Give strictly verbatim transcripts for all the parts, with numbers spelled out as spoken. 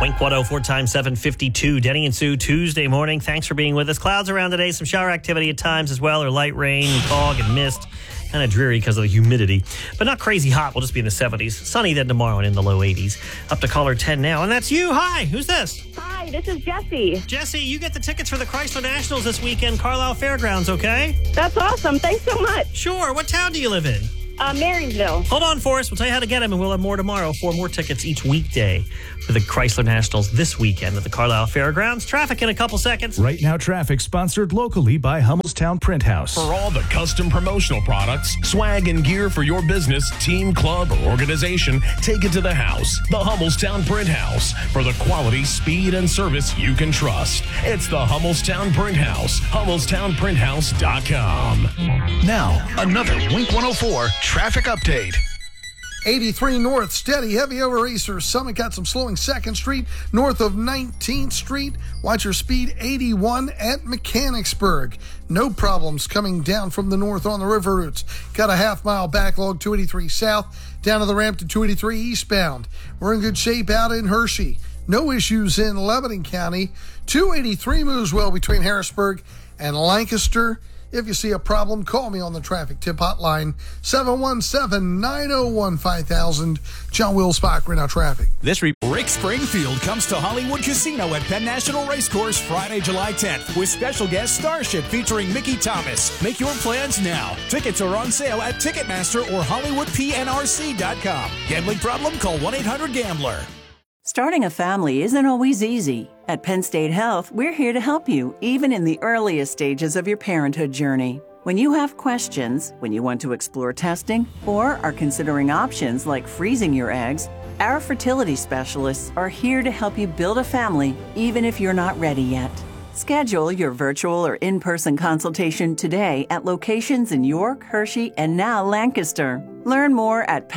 Wink one oh four times seven fifty-two. Denny and Sue, Tuesday morning. Thanks for being with us. Clouds around today, some shower activity at times as well, or light rain, fog, and mist. Kind of dreary because of the humidity, but not crazy hot. We'll just be in the seventies. Sunny then tomorrow and in the low eighties. Up to caller ten now, and that's you. Hi, who's this? Hi, this is Jessie. Jesse, you get the tickets for the Chrysler Nationals this weekend, Carlisle Fairgrounds, okay? That's awesome. Thanks so much. Sure. What town do you live in? Uh, Marysville. Hold on for us. We'll tell you how to get them, and we'll have more tomorrow. Four more tickets each weekday for the Chrysler Nationals this weekend at the Carlisle Fairgrounds. Traffic in a couple seconds. Right Now Traffic, sponsored locally by Hummelstown Print House. For all the custom promotional products, swag, and gear for your business, team, club, or organization, take it to the house, the Hummelstown Print House, for the quality, speed, and service you can trust. It's the Hummelstown Print House, hummelstown print house dot com. Now, another Wink one oh four traffic update. eighty-three north, steady, heavy over Easter Summit. Got some slowing second Street, north of nineteenth Street. Watch your speed, eighty-one at Mechanicsburg. No problems coming down from the north on the river routes. Got a half mile backlog, two eighty-three south, down to the ramp to two eighty-three eastbound. We're in good shape out in Hershey. No issues in Lebanon County. two eighty-three moves well between Harrisburg and Lancaster. If you see a problem, call me on the traffic tip hotline, seven one seven, nine oh one, five thousand. John Wilspach, Right Now Traffic. This re- Rick Springfield comes to Hollywood Casino at Penn National Racecourse Friday, July tenth with special guest Starship featuring Mickey Thomas. Make your plans now. Tickets are on sale at Ticketmaster or Hollywood P N R C dot com. Gambling problem? Call one eight hundred gambler. Starting a family isn't always easy. At Penn State Health, we're here to help you, even in the earliest stages of your parenthood journey. When you have questions, when you want to explore testing, or are considering options like freezing your eggs, our fertility specialists are here to help you build a family, even if you're not ready yet. Schedule your virtual or in-person consultation today at locations in York, Hershey, and now Lancaster. Learn more at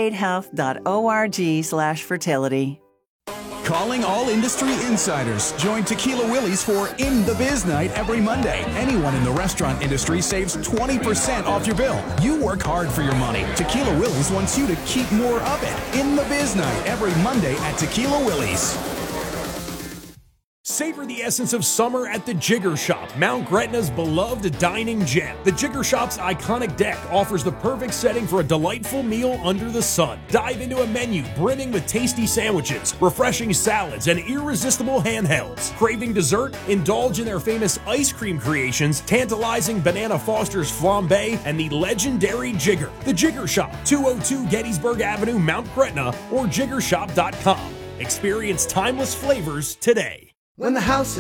pennstatehealth.org slash fertility. Calling all industry insiders. Join Tequila Willie's for In the Biz Night every Monday. Anyone in the restaurant industry saves twenty percent off your bill. You work hard for your money. Tequila Willie's wants you to keep more of it. In the Biz Night every Monday at Tequila Willie's. Savor the essence of summer at the Jigger Shop, Mount Gretna's beloved dining gem. The Jigger Shop's iconic deck offers the perfect setting for a delightful meal under the sun. Dive into a menu brimming with tasty sandwiches, refreshing salads, and irresistible handhelds. Craving dessert? Indulge in their famous ice cream creations, tantalizing Banana Foster's flambe, and the legendary Jigger. The Jigger Shop, two oh two Gettysburg Avenue, Mount Gretna, or jigger shop dot com. Experience timeless flavors today. When the house